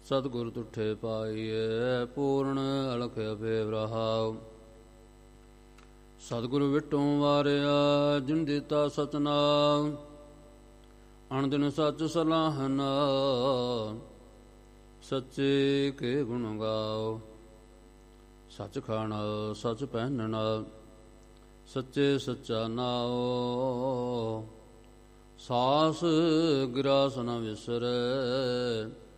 ਸਤਿਗੁਰ ਤੁਠੇ ਪਾਈਏ ਪੂਰਨ ਅਲਖ ਅਭੇਵ ਰਹਾਉ। ਸਤਿਗੁਰ ਵਿਟੋਂ ਵਾਰਿਆ ਜਿਨ ਦਿੱਤਾ ਸਤਨਾਮ, ਅਣਦਿਨ ਸੱਚ ਸਲਾਹਨਾ ਸੱਚੇ ਕੇ ਗੁਣ ਗਾਓ। ਸੱਚ ਖਾਣਾ ਸੱਚ ਪਹਿਨਣਾ ਸੱਚੇ ਸੱਚਾ ਨਾਉ। ਸਾਸ ਗਿਰਾਸ ਨ ਵਿਸਰੈ